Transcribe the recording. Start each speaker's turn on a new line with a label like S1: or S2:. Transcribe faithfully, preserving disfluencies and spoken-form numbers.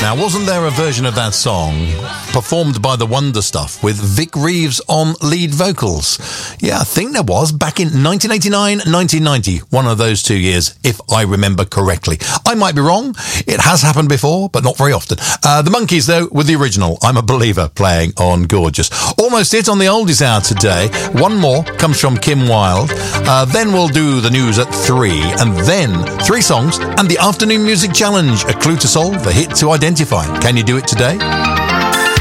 S1: Now, wasn't there a version of that song performed by the Wonder Stuff with Vic Reeves on lead vocals? Yeah, I think there was back in nineteen eighty-nine, nineteen ninety, one of those two years, if I remember correctly. I might be wrong. It has happened before, but not very often. Uh, the Monkees, though, with the original I'm a Believer playing on Gorgeous. Almost it on the Oldies Hour today. One more comes from Kim Wilde. Uh, then we'll do the news at three, and then three songs and the Afternoon Music Challenge, a clue to solve, a hit to identify. Can you do it today?